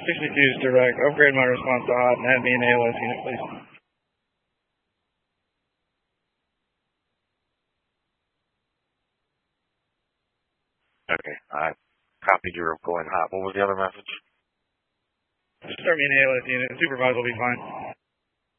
62's direct. Upgrade my response to hot and add me an ALS unit, please. Okay, I copied your going hot. What was the other message? Start me an ALS unit. Supervisor will be fine.